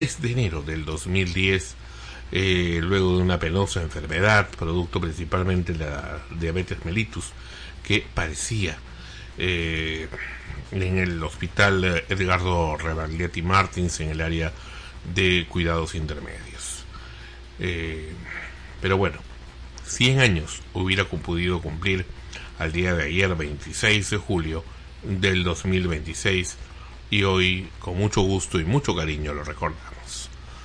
de enero del 2010, luego de una penosa enfermedad, producto principalmente de la diabetes mellitus, que parecía en el hospital Edgardo Rebagliati Martins, en el área de cuidados intermedios. Pero bueno, 100 años hubiera podido cumplir al día de ayer, 26 de julio del 2026, y hoy con mucho gusto y mucho cariño lo recordamos.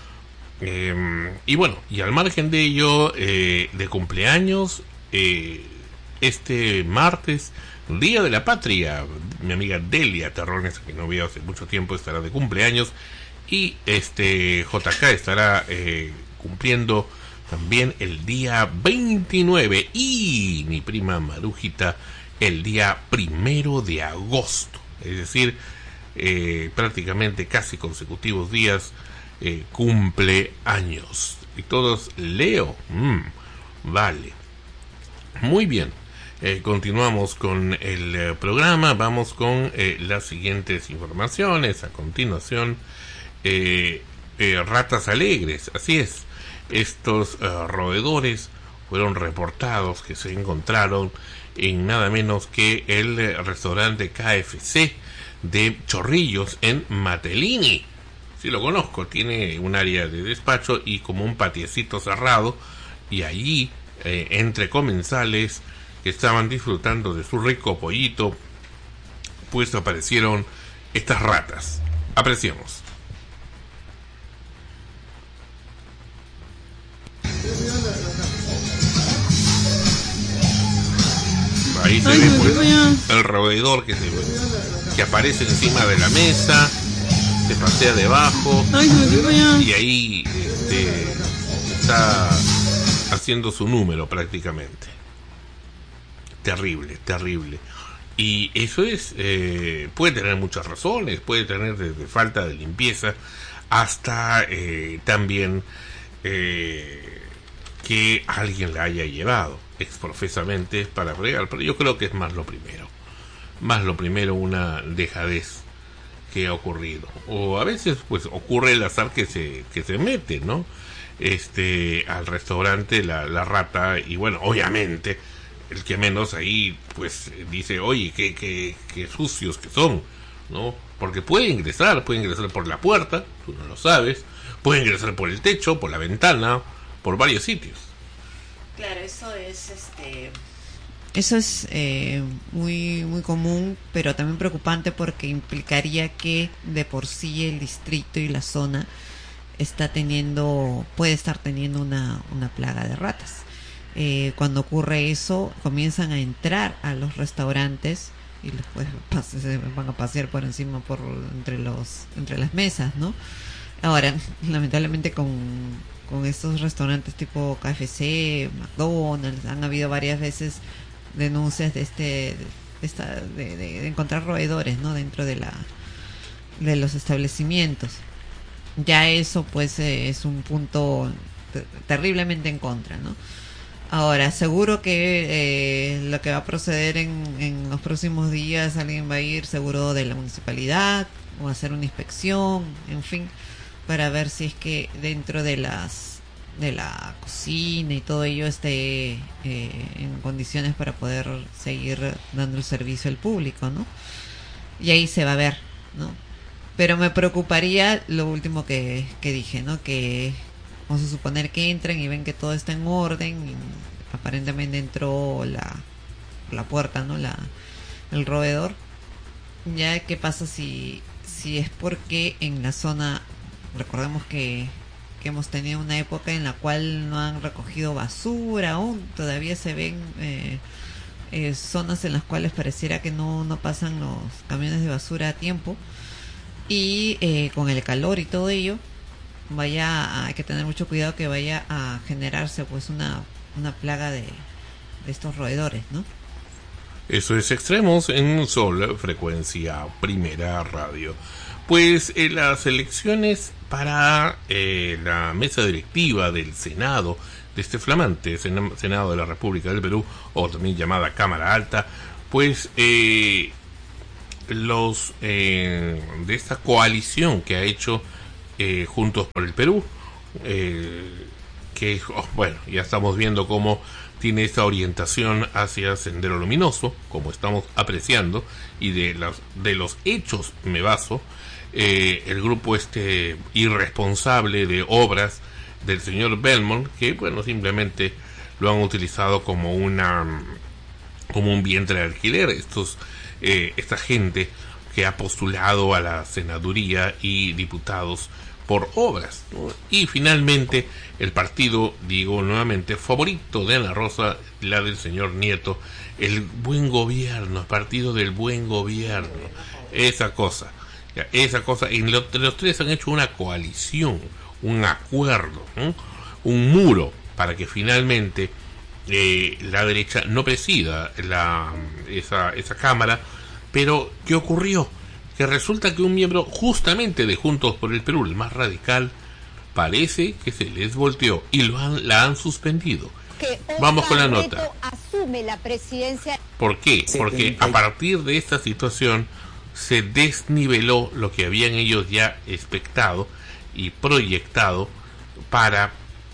Y bueno, y al margen de ello, de cumpleaños, este martes, Día de la Patria, mi amiga Delia Terrones, que no veo hace mucho tiempo, estará de cumpleaños, y JK estará cumpliendo también el día 29, y mi prima Marujita el día 1 de agosto, es decir, prácticamente casi consecutivos días cumple años. Y todos Leo. Vale. Muy bien. Continuamos con el programa. Vamos con las siguientes informaciones. A continuación, ratas alegres. Así es. Estos roedores fueron reportados que se encontraron en nada menos que el restaurante KFC de Chorrillos en Matelini. Sí lo conozco, tiene un área de despacho y como un patiecito cerrado, y allí entre comensales que estaban disfrutando de su rico pollito, pues aparecieron estas ratas. Apreciemos. Ahí se ve pues el roedor que aparece encima de la mesa, se pasea debajo, y ahí está haciendo su número prácticamente. Terrible, terrible. Y eso es, puede tener muchas razones, puede tener desde falta de limpieza hasta también que alguien la haya llevado exprofesamente para fregar, pero yo creo que es más lo primero, una dejadez que ha ocurrido, o a veces pues ocurre el azar que se mete, ¿no? Al restaurante la rata, y bueno, obviamente el que menos ahí pues dice, oye, qué sucios que son, ¿no? Porque puede ingresar por la puerta, tú no lo sabes, puede ingresar por el techo, por la ventana, por varios sitios. Claro, eso es muy muy común, pero también preocupante porque implicaría que de por sí el distrito y la zona puede estar teniendo una plaga de ratas. Cuando ocurre eso, comienzan a entrar a los restaurantes y después se van a pasear por encima, entre las mesas, ¿no? Ahora, lamentablemente con estos restaurantes tipo KFC, McDonald's, han habido varias veces denuncias de encontrar roedores, ¿no? Dentro de los establecimientos. Ya eso pues es un punto terriblemente en contra, ¿no? Ahora, seguro que lo que va a proceder en los próximos días, alguien va a ir seguro de la municipalidad o a hacer una inspección, en fin, para ver si es que dentro de la cocina y todo ello esté en condiciones para poder seguir dando el servicio al público, ¿no? Y ahí se va a ver, ¿no? Pero me preocuparía lo último que dije, ¿no? Que vamos a suponer que entran y ven que todo está en orden y aparentemente entró la puerta, ¿no? El roedor. Ya, ¿qué pasa si es porque en la zona, recordemos que hemos tenido una época en la cual no han recogido basura, aún todavía se ven zonas en las cuales pareciera que no pasan los camiones de basura a tiempo, y con el calor y todo ello hay que tener mucho cuidado que vaya a generarse pues una plaga de estos roedores, ¿no? Eso es Extremos en Sol, frecuencia primera radio. Pues las elecciones para la mesa directiva del Senado, de este flamante Senado de la República del Perú, o también llamada Cámara Alta, pues los de esta coalición que ha hecho Juntos por el Perú, que bueno, ya estamos viendo cómo tiene esta orientación hacia Sendero Luminoso, como estamos apreciando, y de los hechos me baso. El grupo irresponsable de obras del señor Belmont, que bueno, simplemente lo han utilizado como un vientre de alquiler. Esta gente que ha postulado a la senaduría y diputados por obras, ¿no? Y finalmente el partido, digo nuevamente, favorito de Ana Rosa, la del señor Nieto, el buen gobierno, el partido del buen gobierno, esa cosa, y los tres han hecho una coalición, un acuerdo, ¿no? Un muro para que finalmente la derecha no presida esa cámara. Pero ¿qué ocurrió? Que resulta que un miembro justamente de Juntos por el Perú, el más radical, parece que se les volteó y la han suspendido. Vamos con la nota. Asume la presidencia. ¿Por qué? Porque a partir de esta situación se desniveló lo que habían ellos ya expectado y proyectado para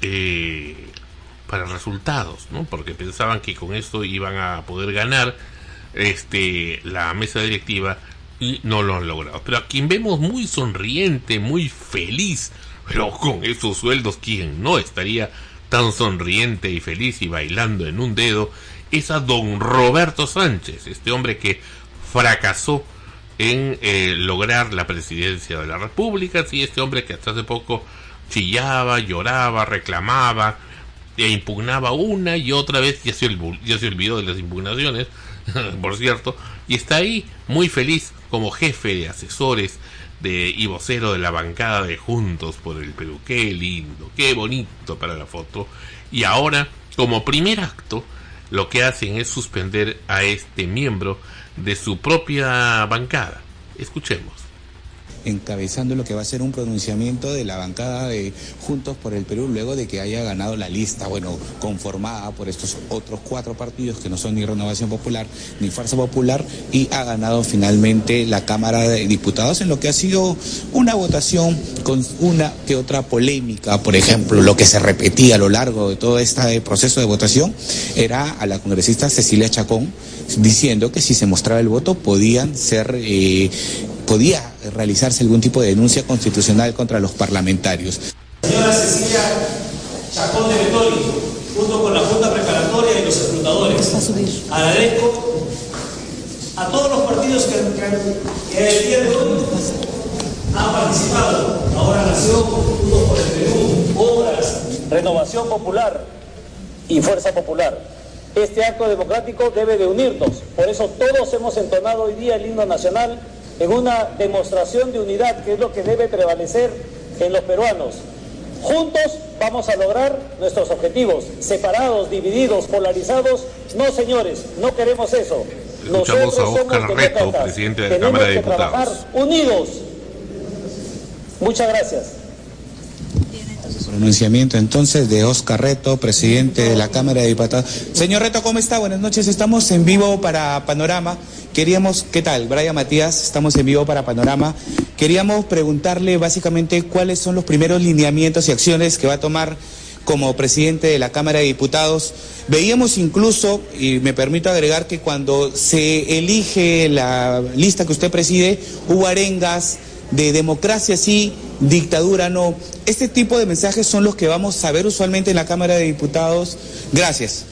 resultados, ¿no? Porque pensaban que con esto iban a poder ganar la mesa directiva, y no lo han logrado. Pero a quien vemos muy sonriente, muy feliz, pero con esos sueldos, ¿quién no estaría tan sonriente y feliz y bailando en un dedo? Es a don Roberto Sánchez, este hombre que fracasó en lograr la presidencia de la República, sí, este hombre que hasta hace poco chillaba, lloraba, reclamaba e impugnaba una y otra vez, ya se olvidó de las impugnaciones, por cierto, y está ahí muy feliz como jefe de asesores y vocero de la bancada de Juntos por el Perú. Qué lindo, qué bonito para la foto. Y ahora, como primer acto, lo que hacen es suspender a este miembro de su propia bancada. Escuchemos. Encabezando lo que va a ser un pronunciamiento de la bancada de Juntos por el Perú luego de que haya ganado la lista, conformada por estos otros 4 partidos que no son ni Renovación Popular ni Fuerza Popular, y ha ganado finalmente la Cámara de Diputados en lo que ha sido una votación con una que otra polémica. Por ejemplo, lo que se repetía a lo largo de todo este proceso de votación era a la congresista Cecilia Chacón diciendo que si se mostraba el voto podía realizarse algún tipo de denuncia constitucional contra los parlamentarios. Señora Cecilia Chacón de Betori, junto con la Junta Preparatoria y los escrutadores, agradezco a todos los partidos que el día de hoy han participado. Ahora Nación, Juntos por el Perú, Obras, Renovación Popular y Fuerza Popular. Este acto democrático debe de unirnos, por eso todos hemos entonado hoy día el himno nacional en una demostración de unidad, que es lo que debe prevalecer en los peruanos. Juntos vamos a lograr nuestros objetivos. Separados, divididos, polarizados, no, señores, no queremos eso. Escuchamos a Óscar Reto, presidente de la Cámara de Diputados. Trabajar unidos. Muchas gracias. Pronunciamiento entonces de Óscar Reto, presidente de la Cámara de Diputados. Señor Reto, ¿cómo está? Buenas noches, estamos en vivo para Panorama. ¿Qué tal? Brian Matías, estamos en vivo para Panorama. Queríamos preguntarle básicamente cuáles son los primeros lineamientos y acciones que va a tomar como presidente de la Cámara de Diputados. Veíamos incluso, y me permito agregar, que cuando se elige la lista que usted preside, hubo arengas de democracia sí, dictadura no. Este tipo de mensajes son los que vamos a ver usualmente en la Cámara de Diputados. Gracias.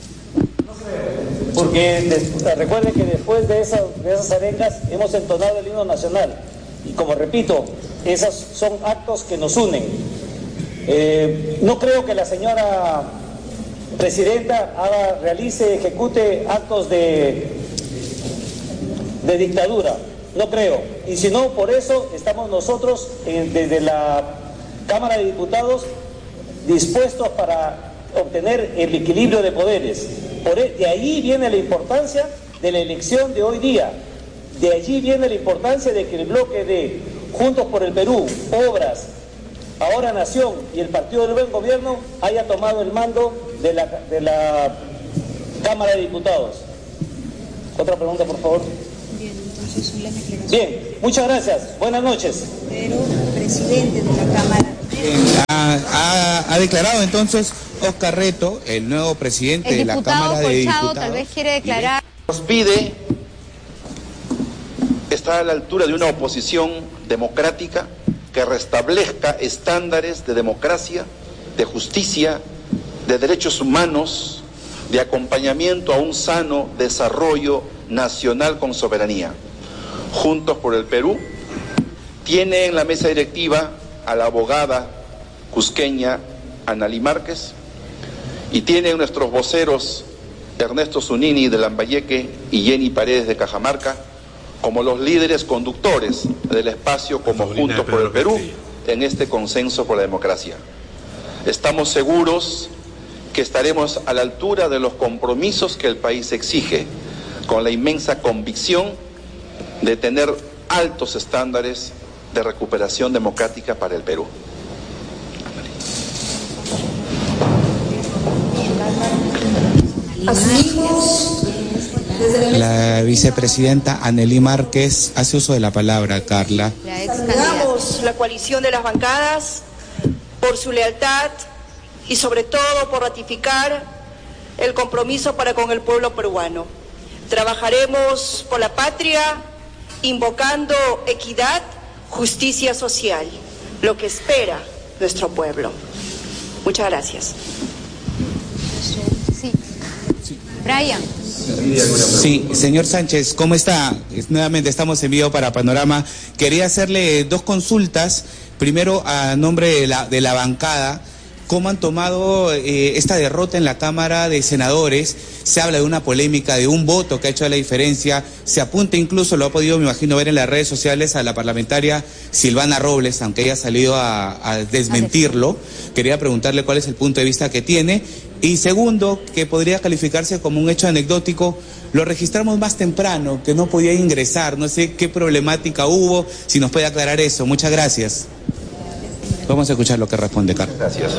Porque recuerden que después de esas arengas hemos entonado el himno nacional. Y como repito, esos son actos que nos unen. No creo que la señora presidenta ejecute actos de dictadura. No creo. Y si no, por eso estamos nosotros desde la Cámara de Diputados dispuestos para obtener el equilibrio de poderes. De ahí viene la importancia de la elección de hoy día. De allí viene la importancia de que el bloque de Juntos por el Perú, Obras, Ahora Nación y el Partido del Buen Gobierno haya tomado el mando de la Cámara de Diputados. Otra pregunta, por favor. Bien, entonces Bien, muchas gracias. Buenas noches. Pero presidente de la Cámara. Ha declarado entonces Oscar Reto, el nuevo presidente de la Cámara de Diputados. Tal vez quiere declarar. Nos pide estar a la altura de una oposición democrática que restablezca estándares de democracia, de justicia, de derechos humanos, de acompañamiento a un sano desarrollo nacional con soberanía. Juntos por el Perú tiene en la mesa directiva a la abogada cusqueña Annalí Márquez y tiene nuestros voceros Ernesto Zunini de Lambayeque y Jenny Paredes de Cajamarca como los líderes conductores del espacio como Juntos por el Perú en este consenso por la democracia. Estamos seguros que estaremos a la altura de los compromisos que el país exige, con la inmensa convicción de tener altos estándares de recuperación democrática para el Perú. Asumimos La vicepresidenta Annalí Márquez hace uso de la palabra, Carla. saludamos la coalición de las bancadas por su lealtad y sobre todo por ratificar el compromiso para con el pueblo peruano. Trabajaremos por la patria, invocando equidad, justicia social, lo que espera nuestro pueblo. Muchas gracias. Sí. Brian. Sí, señor Sánchez, ¿cómo está? Nuevamente estamos en vivo para Panorama. Quería hacerle dos consultas. Primero, a nombre de la bancada, ¿cómo han tomado esta derrota en la Cámara de Senadores? Se habla de una polémica, de un voto que ha hecho la diferencia. Se apunta incluso, lo ha podido, me imagino, ver en las redes sociales, a la parlamentaria Silvana Robles, aunque ella ha salido a desmentirlo. Quería preguntarle cuál es el punto de vista que tiene. Y segundo, que podría calificarse como un hecho anecdótico, lo registramos más temprano, que no podía ingresar. No sé qué problemática hubo, si nos puede aclarar eso. Muchas gracias. Vamos a escuchar lo que responde Carlos. Gracias.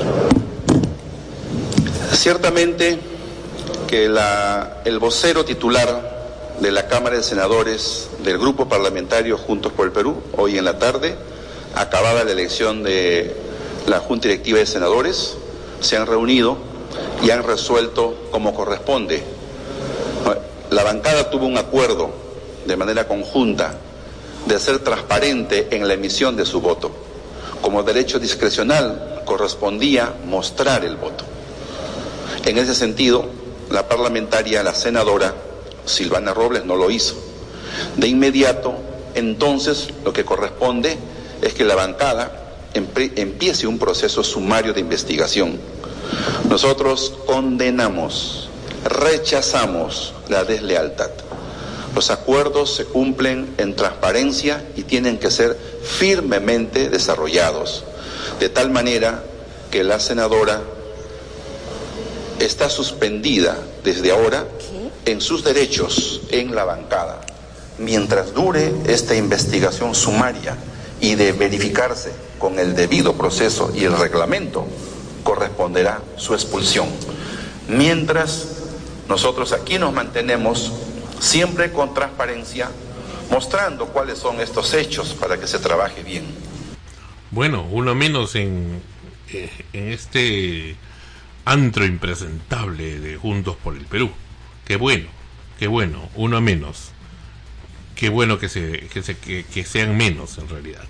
Ciertamente que el vocero titular de la Cámara de Senadores del Grupo Parlamentario Juntos por el Perú, hoy en la tarde, acabada la elección de la Junta Directiva de Senadores, se han reunido y han resuelto como corresponde. La bancada tuvo un acuerdo de manera conjunta de ser transparente en la emisión de su voto. Como derecho discrecional correspondía mostrar el voto. En ese sentido, la parlamentaria, la senadora Silvana Robles no lo hizo. De inmediato, entonces, lo que corresponde es que la bancada empiece un proceso sumario de investigación. Nosotros condenamos, rechazamos la deslealtad. Los acuerdos se cumplen en transparencia y tienen que ser firmemente desarrollados, de tal manera que la senadora está suspendida desde ahora en sus derechos en la bancada. Mientras dure esta investigación sumaria y de verificarse con el debido proceso y el reglamento, corresponderá su expulsión. Mientras, nosotros aquí nos mantenemos siempre con transparencia, mostrando cuáles son estos hechos para que se trabaje bien. Bueno, uno menos en este antro impresentable de Juntos por el Perú. Qué bueno, uno menos. Qué bueno que sean menos en realidad.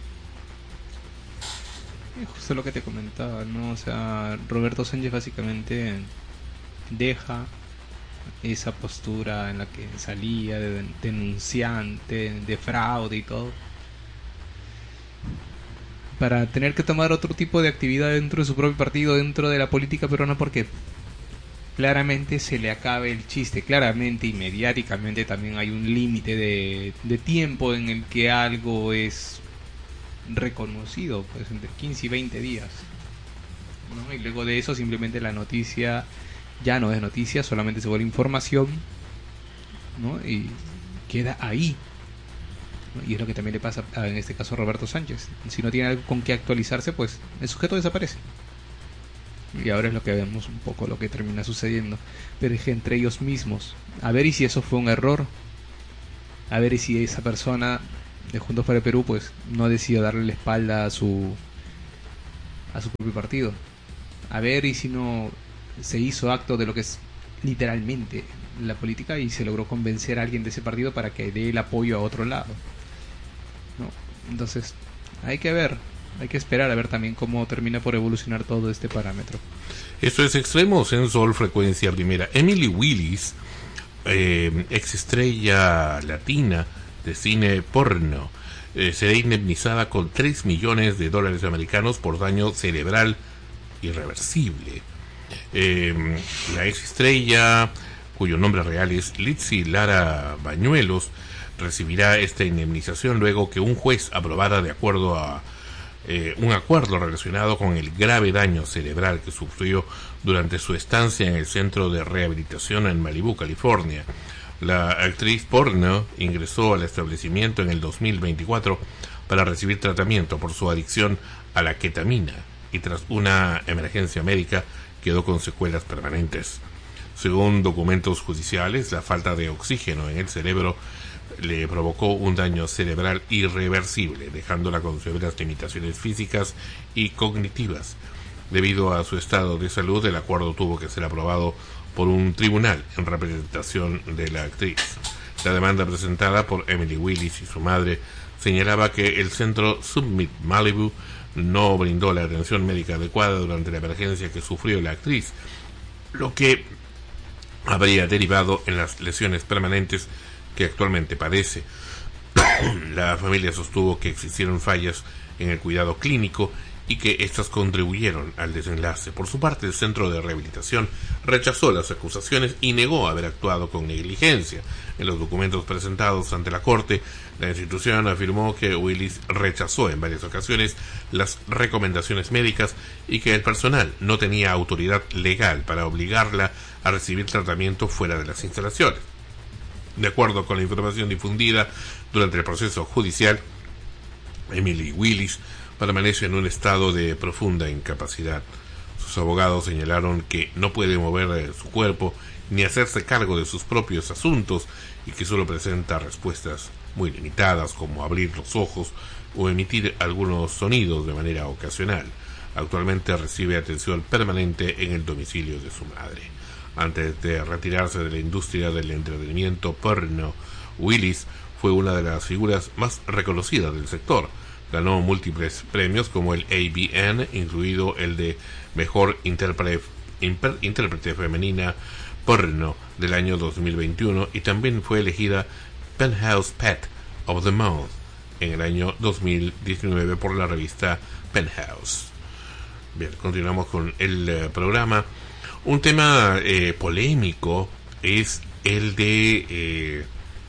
Justo lo que te comentaba, ¿no? O sea, Roberto Sánchez básicamente deja esa postura en la que salía de denunciante, de fraude y todo, para tener que tomar otro tipo de actividad dentro de su propio partido, dentro de la política peruana, porque claramente se le acabe el chiste. Claramente y mediáticamente también hay un límite de tiempo en el que algo es reconocido, pues entre 15 y 20 días, ¿no? Y luego de eso simplemente la noticia ya no es noticia, solamente se vuelve información, ¿no? Y queda ahí, ¿no? Y es lo que también le pasa en este caso a Roberto Sánchez. Si no tiene algo con que actualizarse, pues el sujeto desaparece. Y ahora es lo que vemos un poco lo que termina sucediendo. Pero es que entre ellos mismos, a ver, y si eso fue un error, a ver si esa persona de Juntos para el Perú pues no decidió darle la espalda a su propio partido. A ver y si no se hizo acto de lo que es literalmente la política y se logró convencer a alguien de ese partido para que dé el apoyo a otro lado, ¿no? Entonces hay que ver, hay que esperar a ver también cómo termina por evolucionar todo este parámetro. Esto es Extremos en Sol, frecuencia primera. Emily Willis, ex estrella latina de cine porno, será indemnizada con $3 millones americanos por daño cerebral irreversible. La ex estrella, cuyo nombre real es Litzy Lara Bañuelos, recibirá esta indemnización luego que un juez aprobara de acuerdo a un acuerdo relacionado con el grave daño cerebral que sufrió durante su estancia en el centro de rehabilitación en Malibu, California. La actriz porno ingresó al establecimiento en el 2024 para recibir tratamiento por su adicción a la ketamina y tras una emergencia médica quedó con secuelas permanentes. Según documentos judiciales, la falta de oxígeno en el cerebro le provocó un daño cerebral irreversible, dejándola con severas limitaciones físicas y cognitivas. Debido a su estado de salud, el acuerdo tuvo que ser aprobado por un tribunal en representación de la actriz. La demanda presentada por Emily Willis y su madre señalaba que el centro Summit Malibu no brindó la atención médica adecuada durante la emergencia que sufrió la actriz, lo que habría derivado en las lesiones permanentes que actualmente padece. La familia sostuvo que existieron fallas en el cuidado clínico y que éstas contribuyeron al desenlace. Por su parte, el centro de rehabilitación rechazó las acusaciones y negó haber actuado con negligencia. En los documentos presentados ante la corte, la institución afirmó que Willis rechazó en varias ocasiones las recomendaciones médicas y que el personal no tenía autoridad legal para obligarla a recibir tratamiento fuera de las instalaciones. De acuerdo con la información difundida durante el proceso judicial, Emily Willis permanece en un estado de profunda incapacidad. Sus abogados señalaron que no puede mover su cuerpo ni hacerse cargo de sus propios asuntos y que solo presenta respuestas muy limitadas, como abrir los ojos o emitir algunos sonidos de manera ocasional. Actualmente recibe atención permanente en el domicilio de su madre. Antes de retirarse de la industria del entretenimiento porno, Willis fue una de las figuras más reconocidas del sector. Ganó múltiples premios como el AVN, incluido el de Mejor Intérprete Femenina Porno del año 2021, y también fue elegida Penthouse Pet of the Month en el año 2019 por la revista Penthouse. Bien, continuamos con el programa. Un tema polémico es el de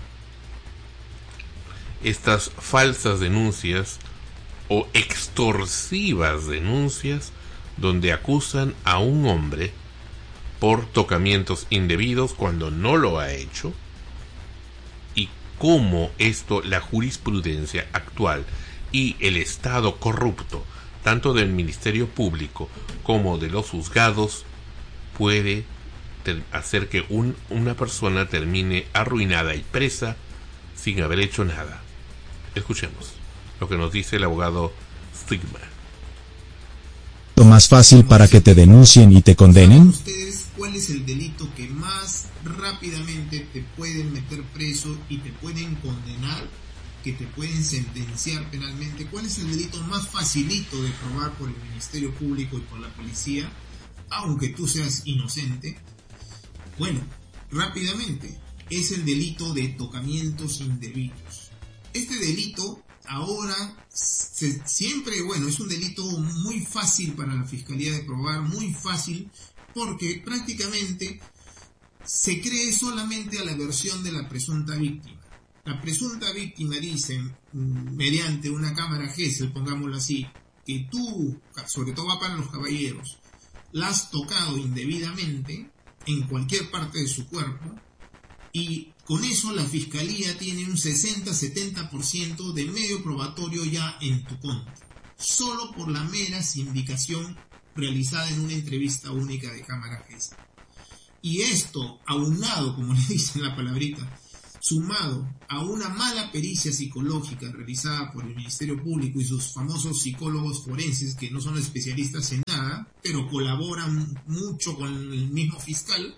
estas falsas denuncias o extorsivas denuncias donde acusan a un hombre por tocamientos indebidos cuando no lo ha hecho, y cómo esto, la jurisprudencia actual y el estado corrupto tanto del Ministerio Público como de los juzgados puede hacer que una persona termine arruinada y presa sin haber hecho nada. Escuchemos lo que nos dice el abogado Stigma. ¿Lo más fácil para que te denuncien y te condenen? ¿Ustedes cuál es el delito que más rápidamente te pueden meter preso y te pueden condenar, que te pueden sentenciar penalmente? ¿Cuál es el delito más facilito de probar por el Ministerio Público y por la policía, aunque tú seas inocente? Bueno, rápidamente, es el delito de tocamientos indebidos. Este delito ahora siempre, es un delito muy fácil para la Fiscalía de probar, muy fácil, porque prácticamente se cree solamente a la versión de la presunta víctima. La presunta víctima dice, mediante una cámara Gesell, pongámoslo así, que tú, sobre todo va para los caballeros, la has tocado indebidamente en cualquier parte de su cuerpo, y con eso la Fiscalía tiene un 60-70% de medio probatorio ya en tu contra, solo por la mera sindicación realizada en una entrevista única de cámara Gesell. Y esto, aunado, como le dicen la palabrita, sumado a una mala pericia psicológica realizada por el Ministerio Público y sus famosos psicólogos forenses, que no son especialistas en nada, pero colaboran mucho con el mismo fiscal,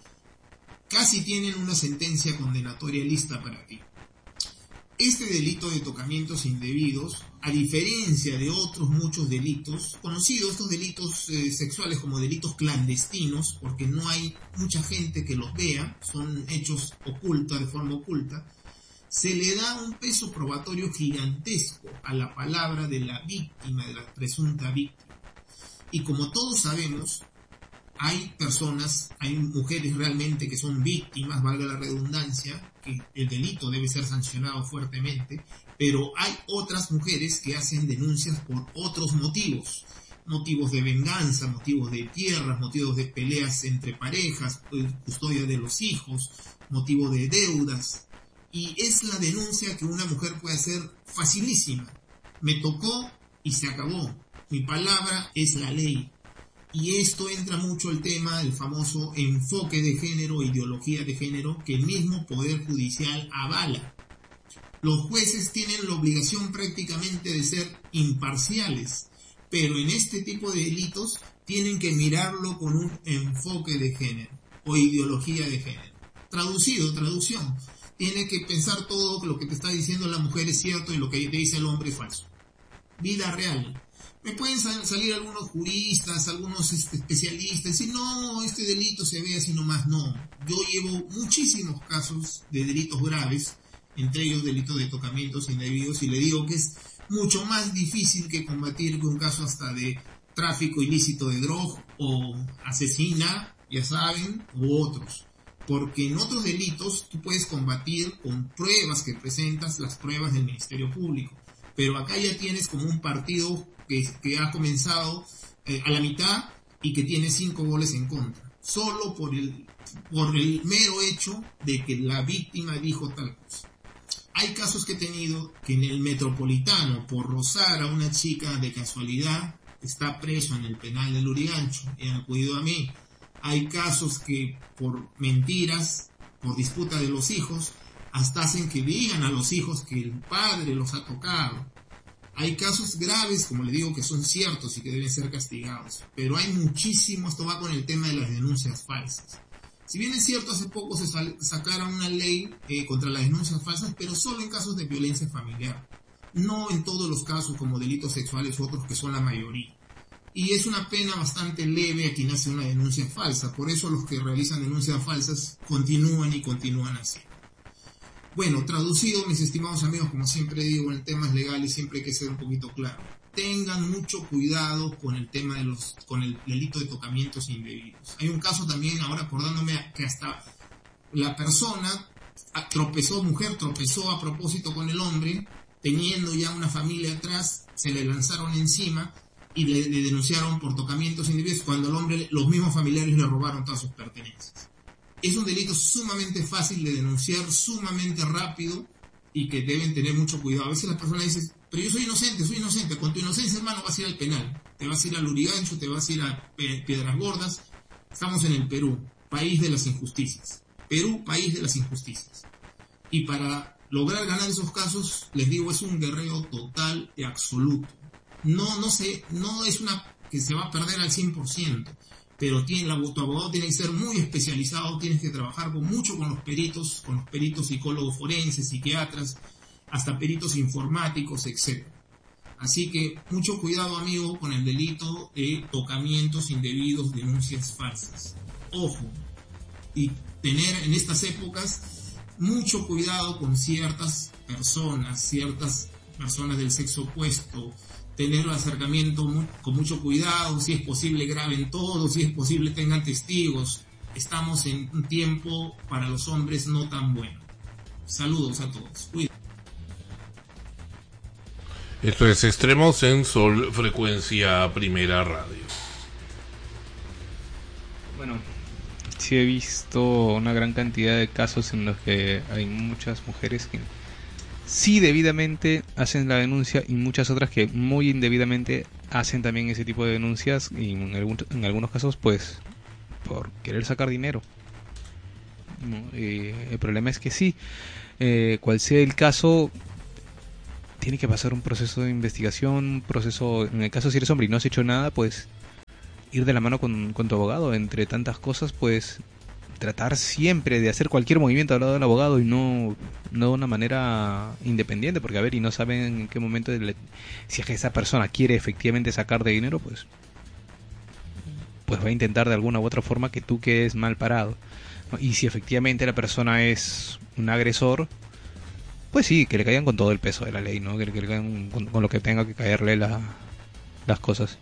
casi tienen una sentencia condenatoria lista para ti. Este delito de tocamientos indebidos, a diferencia de otros muchos delitos, conocidos estos delitos sexuales como delitos clandestinos, porque no hay mucha gente que los vea, son hechos ocultos, de forma oculta, se le da un peso probatorio gigantesco a la palabra de la víctima, de la presunta víctima. Y como todos sabemos, hay personas, hay mujeres realmente que son víctimas, valga la redundancia, que el delito debe ser sancionado fuertemente, pero hay otras mujeres que hacen denuncias por otros motivos de venganza, motivos de tierras, motivos de peleas entre parejas, custodia de los hijos, motivos de deudas, y es la denuncia que una mujer puede hacer facilísima. Me tocó y se acabó, mi palabra es la ley. Y esto entra mucho el tema del famoso enfoque de género, ideología de género, que el mismo Poder Judicial avala. Los jueces tienen la obligación prácticamente de ser imparciales, pero en este tipo de delitos tienen que mirarlo con un enfoque de género o ideología de género. Traducción. Tiene que pensar todo lo que te está diciendo la mujer es cierto y lo que te dice el hombre es falso. Vida real. Me pueden salir algunos juristas, algunos especialistas, y decir, no, este delito se ve así nomás. No, yo llevo muchísimos casos de delitos graves, entre ellos delitos de tocamientos indebidos, y le digo que es mucho más difícil que combatir que un caso hasta de tráfico ilícito de droga o asesina, ya saben, u otros. Porque en otros delitos tú puedes combatir con pruebas que presentas, las pruebas del Ministerio Público. Pero acá ya tienes como un partido que ha comenzado a la mitad y que tiene 5 goles en contra, solo por el mero hecho de que la víctima dijo tal cosa. Hay casos que he tenido que en el Metropolitano, por rozar a una chica de casualidad, está preso en el penal de Lurigancho y han acudido a mí. Hay casos que por mentiras, por disputa de los hijos, hasta hacen que digan a los hijos que el padre los ha tocado. Hay casos graves, como le digo, que son ciertos y que deben ser castigados. Pero hay muchísimo, esto va con el tema de las denuncias falsas. Si bien es cierto, hace poco se sacaron una ley contra las denuncias falsas, pero solo en casos de violencia familiar. No en todos los casos como delitos sexuales u otros que son la mayoría. Y es una pena bastante leve a quien hace una denuncia falsa. Por eso los que realizan denuncias falsas continúan así. Bueno, traducido, mis estimados amigos, como siempre digo, en temas legales siempre hay que ser un poquito claro. Tengan mucho cuidado con el tema con el delito de tocamientos indebidos. Hay un caso también, ahora acordándome, que hasta la persona mujer tropezó a propósito con el hombre, teniendo ya una familia atrás, se le lanzaron encima y le denunciaron por tocamientos indebidos cuando al hombre, los mismos familiares le robaron todas sus pertenencias. Es un delito sumamente fácil de denunciar, sumamente rápido y que deben tener mucho cuidado. A veces las personas dicen, pero yo soy inocente. Con tu inocencia, hermano, vas a ir al penal. Te vas a ir a Lurigancho, te vas a ir a Piedras Gordas. Estamos en el Perú, país de las injusticias. Perú, país de las injusticias. Y para lograr ganar esos casos, les digo, es un guerrero total y absoluto. No es una que se va a perder al 100%. Pero tu abogado tiene que ser muy especializado, tienes que trabajar mucho con los peritos psicólogos forenses, psiquiatras, hasta peritos informáticos, etc. Así que mucho cuidado, amigo, con el delito de tocamientos indebidos, denuncias falsas. Ojo, y tener en estas épocas mucho cuidado con ciertas personas del sexo opuesto, tener el acercamiento con mucho cuidado, si es posible graben todo, si es posible tengan testigos. Estamos en un tiempo para los hombres no tan bueno. Saludos a todos. Cuídense. Esto es Extremos en Sol Frecuencia Primera Radio. Bueno, sí he visto una gran cantidad de casos en los que hay muchas mujeres que sí debidamente hacen la denuncia y muchas otras que muy indebidamente hacen también ese tipo de denuncias y en algunos casos pues por querer sacar dinero. ¿no? El problema es que sí, cual sea el caso, tiene que pasar un proceso de investigación, un proceso, en el caso si eres hombre y no has hecho nada, pues ir de la mano con tu abogado, entre tantas cosas, pues tratar siempre de hacer cualquier movimiento al lado del abogado y no de una manera independiente, porque a ver, y no saben en qué momento, si es que esa persona quiere efectivamente sacar de dinero, pues va a intentar de alguna u otra forma que tú quedes mal parado, ¿no? Y si efectivamente la persona es un agresor, pues sí, que le caigan con todo el peso de la ley, ¿no? Que le caigan con lo que tenga que caerle las cosas.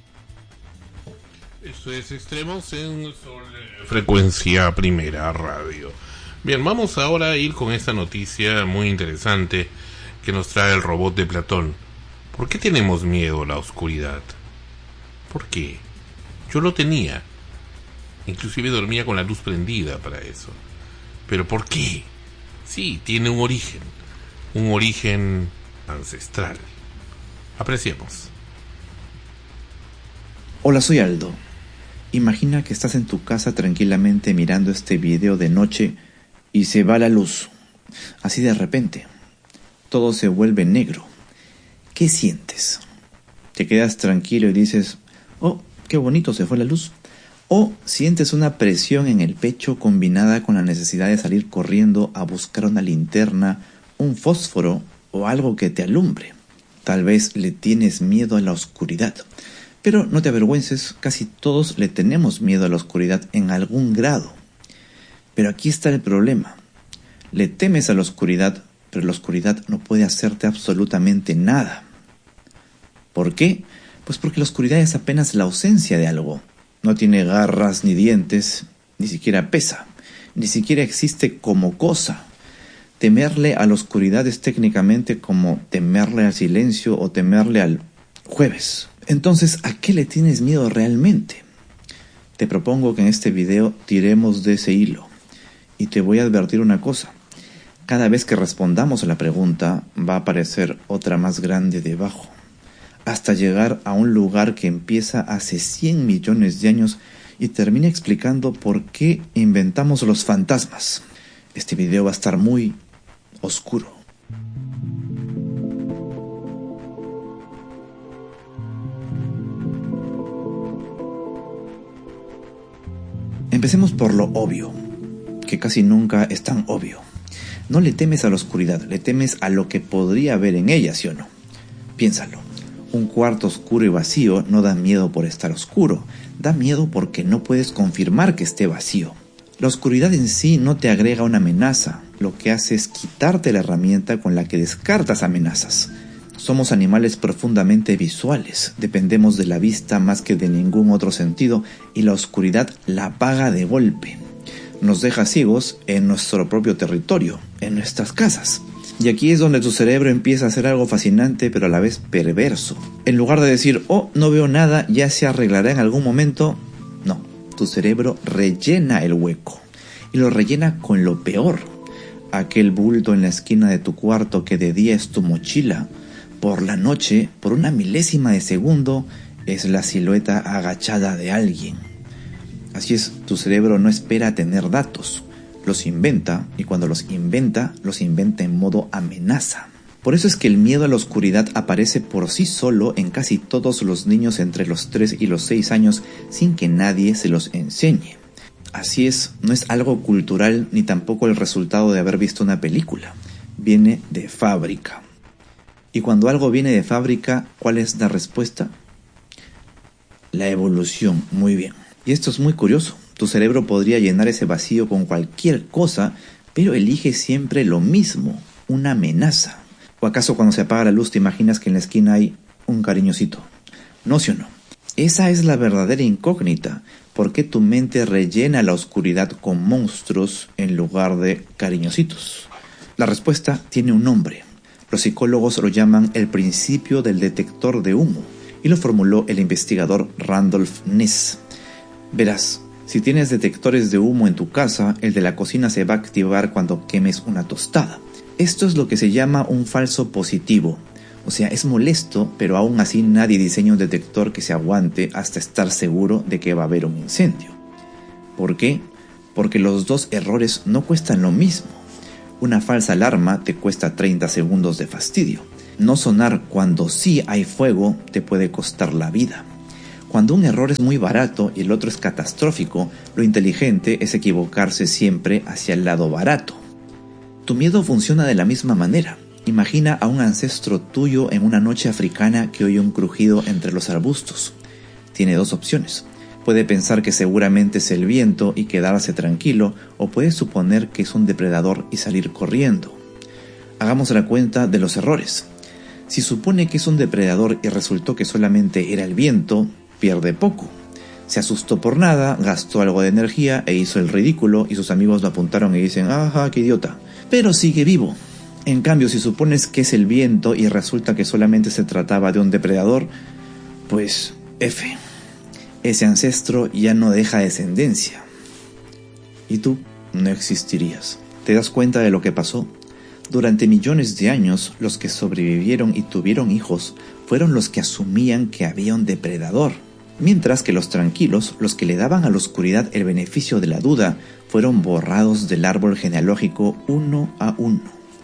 Esto es Extremos en Frecuencia Primera Radio. Bien, vamos ahora a ir con esta noticia muy interesante que nos trae el robot de Platón. ¿Por qué tenemos miedo a la oscuridad? ¿Por qué? Yo lo tenía. Inclusive dormía con la luz prendida para eso. ¿Pero por qué? Sí, tiene un origen ancestral. Apreciemos. Hola, soy Aldo. Imagina que estás en tu casa tranquilamente mirando este video de noche y se va la luz. Así de repente, todo se vuelve negro. ¿Qué sientes? ¿Te quedas tranquilo y dices, oh, qué bonito, se fue la luz? ¿O sientes una presión en el pecho combinada con la necesidad de salir corriendo a buscar una linterna, un fósforo o algo que te alumbre? Tal vez le tienes miedo a la oscuridad. Pero no te avergüences, casi todos le tenemos miedo a la oscuridad en algún grado. Pero aquí está el problema. Le temes a la oscuridad, pero la oscuridad no puede hacerte absolutamente nada. ¿Por qué? Pues porque la oscuridad es apenas la ausencia de algo. No tiene garras ni dientes, ni siquiera pesa, ni siquiera existe como cosa. Temerle a la oscuridad es técnicamente como temerle al silencio o temerle al jueves. Entonces, ¿a qué le tienes miedo realmente? Te propongo que en este video tiremos de ese hilo. Y te voy a advertir una cosa. Cada vez que respondamos a la pregunta, va a aparecer otra más grande debajo. Hasta llegar a un lugar que empieza hace 100 millones de años y termina explicando por qué inventamos los fantasmas. Este video va a estar muy oscuro. Empecemos por lo obvio, que casi nunca es tan obvio. No le temes a la oscuridad, le temes a lo que podría haber en ella, ¿sí o no? Piénsalo. Un cuarto oscuro y vacío no da miedo por estar oscuro, da miedo porque no puedes confirmar que esté vacío. La oscuridad en sí no te agrega una amenaza, lo que hace es quitarte la herramienta con la que descartas amenazas. Somos animales profundamente visuales, dependemos de la vista más que de ningún otro sentido y la oscuridad la apaga de golpe. Nos deja ciegos en nuestro propio territorio, en nuestras casas. Y aquí es donde tu cerebro empieza a hacer algo fascinante pero a la vez perverso. En lugar de decir, oh, no veo nada, ya se arreglará en algún momento, no, tu cerebro rellena el hueco. Y lo rellena con lo peor. Aquel bulto en la esquina de tu cuarto que de día es tu mochila, por la noche, por una milésima de segundo, es la silueta agachada de alguien. Así es, tu cerebro no espera tener datos, los inventa, y cuando los inventa en modo amenaza. Por eso es que el miedo a la oscuridad aparece por sí solo en casi todos los niños entre los 3 y los 6 años sin que nadie se los enseñe. Así es, no es algo cultural ni tampoco el resultado de haber visto una película. Viene de fábrica. Y cuando algo viene de fábrica, ¿cuál es la respuesta? La evolución, muy bien. Y esto es muy curioso. Tu cerebro podría llenar ese vacío con cualquier cosa, pero elige siempre lo mismo, una amenaza. ¿O acaso cuando se apaga la luz te imaginas que en la esquina hay un cariñosito? ¿No, sí o no? Esa es la verdadera incógnita. ¿Por qué tu mente rellena la oscuridad con monstruos en lugar de cariñositos? La respuesta tiene un nombre. Los psicólogos lo llaman el principio del detector de humo, y lo formuló el investigador Randolph Ness. Verás, si tienes detectores de humo en tu casa, el de la cocina se va a activar cuando quemes una tostada. Esto es lo que se llama un falso positivo. O sea, es molesto, pero aún así nadie diseña un detector que se aguante hasta estar seguro de que va a haber un incendio. ¿Por qué? porque los dos errores no cuestan lo mismo. Una falsa alarma te cuesta 30 segundos de fastidio. No sonar cuando sí hay fuego te puede costar la vida. Cuando un error es muy barato y el otro es catastrófico, lo inteligente es equivocarse siempre hacia el lado barato. Tu miedo funciona de la misma manera. Imagina a un ancestro tuyo en una noche africana que oye un crujido entre los arbustos. Tiene dos opciones. Puede pensar que seguramente es el viento y quedarse tranquilo, o puede suponer que es un depredador y salir corriendo. Hagamos la cuenta de los errores. Si supone que es un depredador y resultó que solamente era el viento, pierde poco. Se asustó por nada, gastó algo de energía e hizo el ridículo y sus amigos lo apuntaron y dicen, ¡ajá, qué idiota! Pero sigue vivo. En cambio, si supones que es el viento y resulta que solamente se trataba de un depredador, pues F. Ese ancestro ya no deja descendencia. Y tú no existirías. ¿Te das cuenta de lo que pasó? Durante millones de años, los que sobrevivieron y tuvieron hijos fueron los que asumían que había un depredador. Mientras que los tranquilos, los que le daban a la oscuridad el beneficio de la duda, fueron borrados del árbol genealógico uno a uno.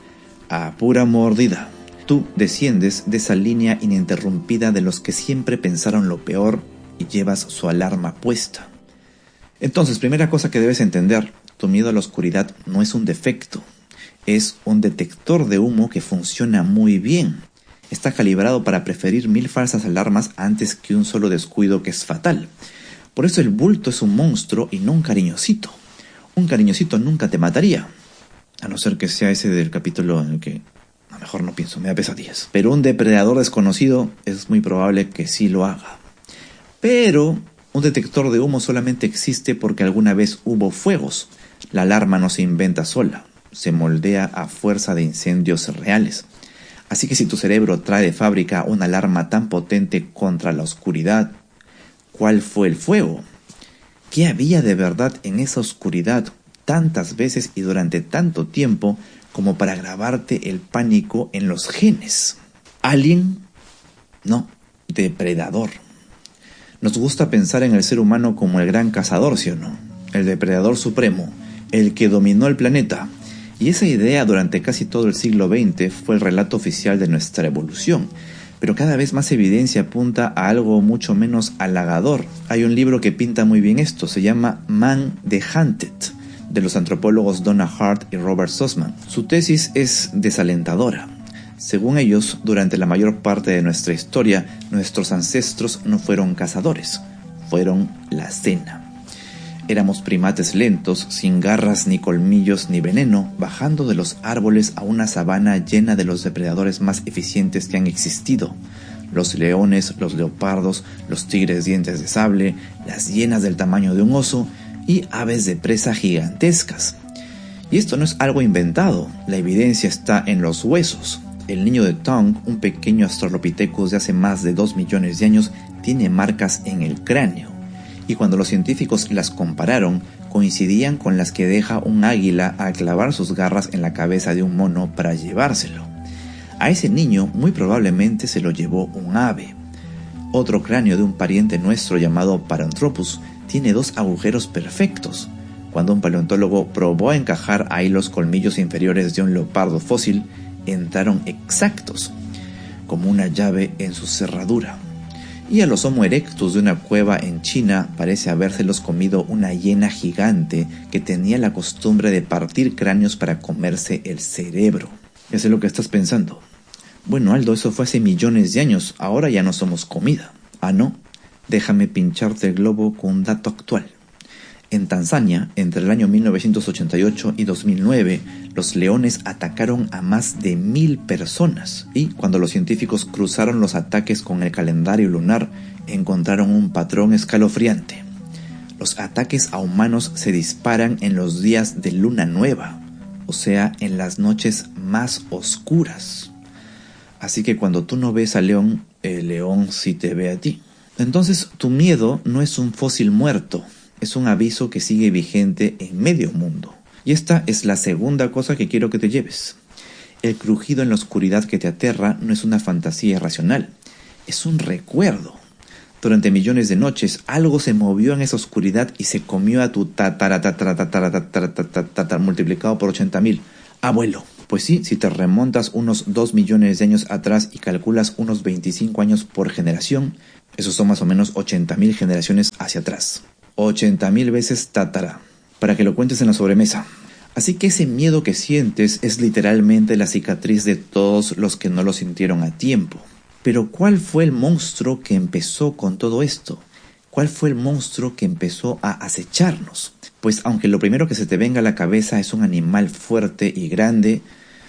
A pura mordida. Tú desciendes de esa línea ininterrumpida de los que siempre pensaron lo peor y llevas su alarma puesta. Entonces, primera cosa que debes entender, tu miedo a la oscuridad no es un defecto. Es un detector de humo que funciona muy bien. Está calibrado para preferir 1000 falsas alarmas antes que un solo descuido que es fatal. Por eso el bulto es un monstruo y no un cariñosito. Un cariñosito nunca te mataría. A no ser que sea ese del capítulo en el que... A lo mejor no pienso, me da pesadillas. Pero un depredador desconocido es muy probable que sí lo haga. Pero un detector de humo solamente existe porque alguna vez hubo fuegos. La alarma no se inventa sola. Se moldea a fuerza de incendios reales. Así que si tu cerebro trae de fábrica una alarma tan potente contra la oscuridad, ¿cuál fue el fuego? ¿Qué había de verdad en esa oscuridad tantas veces y durante tanto tiempo como para grabarte el pánico en los genes? ¿Alien? No, depredador. Nos gusta pensar en el ser humano como el gran cazador, ¿sí o no? El depredador supremo, el que dominó el planeta. Y esa idea durante casi todo el siglo XX fue el relato oficial de nuestra evolución. Pero cada vez más evidencia apunta a algo mucho menos halagador. Hay un libro que pinta muy bien esto, se llama Man the Hunted, de los antropólogos Donna Hart y Robert Sussman. Su tesis es desalentadora. Según ellos, durante la mayor parte de nuestra historia, nuestros ancestros no fueron cazadores, fueron la cena. Éramos primates lentos, sin garras ni colmillos ni veneno, bajando de los árboles a una sabana llena de los depredadores más eficientes que han existido. Los leones, los leopardos, los tigres dientes de sable, las hienas del tamaño de un oso y aves de presa gigantescas. Y esto no es algo inventado, la evidencia está en los huesos. El niño de Tongue, un pequeño Australopithecus de hace más de 2 millones de años, tiene marcas en el cráneo. Y cuando los científicos las compararon, coincidían con las que deja un águila al clavar sus garras en la cabeza de un mono para llevárselo. A ese niño muy probablemente se lo llevó un ave. Otro cráneo de un pariente nuestro llamado Paranthropus tiene 2 agujeros perfectos. Cuando un paleontólogo probó a encajar ahí los colmillos inferiores de un leopardo fósil, entraron exactos, como una llave en su cerradura. Y a los Homo erectus de una cueva en China parece habérselos comido una hiena gigante que tenía la costumbre de partir cráneos para comerse el cerebro. Ya sé lo que estás pensando. Bueno, Aldo, eso fue hace millones de años, ahora ya no somos comida. Ah, no, déjame pincharte el globo con un dato actual. En Tanzania, entre el año 1988 y 2009, los leones atacaron a más de 1000 personas. Y cuando los científicos cruzaron los ataques con el calendario lunar, encontraron un patrón escalofriante. Los ataques a humanos se disparan en los días de luna nueva, o sea, en las noches más oscuras. Así que cuando tú no ves al león, el león sí te ve a ti. Entonces, tu miedo no es un fósil muerto. Es un aviso que sigue vigente en medio mundo. Y esta es la segunda cosa que quiero que te lleves. El crujido en la oscuridad que te aterra no es una fantasía irracional. Es un recuerdo. Durante millones de noches, algo se movió en esa oscuridad y se comió a tu multiplicado por 80.000 abuelo. Pues sí, si te remontas unos 2 millones de años atrás y calculas unos 25 años por generación, esos son más o menos 80.000 generaciones hacia atrás. 80.000 veces tatara, para que lo cuentes en la sobremesa. Así que ese miedo que sientes es literalmente la cicatriz de todos los que no lo sintieron a tiempo. Pero ¿cuál fue el monstruo que empezó con todo esto? ¿Cuál fue el monstruo que empezó a acecharnos? Pues aunque lo primero que se te venga a la cabeza es un animal fuerte y grande,